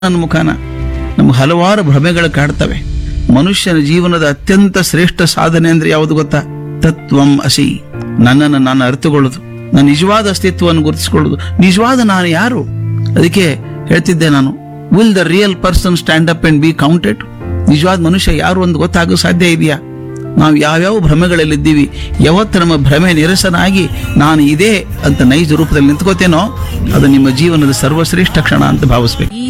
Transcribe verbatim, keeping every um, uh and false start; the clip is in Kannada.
ನನ್ನ ಮುಖಾನ ನಮ್ಗೆ ಹಲವಾರು ಭ್ರಮೆಗಳು ಕಾಡ್ತವೆ. ಮನುಷ್ಯನ ಜೀವನದ ಅತ್ಯಂತ ಶ್ರೇಷ್ಠ ಸಾಧನೆ ಅಂದ್ರೆ ಯಾವುದು ಗೊತ್ತಾ? ತತ್ವಂ ಅಸಿ, ನನ್ನನ್ನು ನಾನು ಅರಿತುಕೊಳ್ಳೋದು, ನನ್ನ ನಿಜವಾದ ಅಸ್ತಿತ್ವವನ್ನು ಗುರುತಿಸಿಕೊಳ್ಳೋದು. ನಿಜವಾದ ನಾನು ಯಾರು? ಅದಕ್ಕೆ ಹೇಳ್ತಿದ್ದೆ ನಾನು, will the real person stand up and be counted? ನಿಜವಾದ ಮನುಷ್ಯ ಯಾರು ಒಂದು ಗೊತ್ತಾಗೋ ಸಾಧ್ಯ ಇದೆಯಾ? ನಾವು ಯಾವ್ಯಾವ ಭ್ರಮೆಗಳಲ್ಲಿದ್ದೀವಿ, ಯಾವತ್ತು ನಮ್ಮ ಭ್ರಮೆ ನಿರಸನಾಗಿ ನಾನು ಇದೇ ಅಂತ ನೈಜ ರೂಪದಲ್ಲಿ ನಿಂತ್ಕೋತೇನೋ ಅದು ನಿಮ್ಮ ಜೀವನದ ಸರ್ವಶ್ರೇಷ್ಠ ಕ್ಷಣ ಅಂತ ಭಾವಿಸ್ಬೇಕು.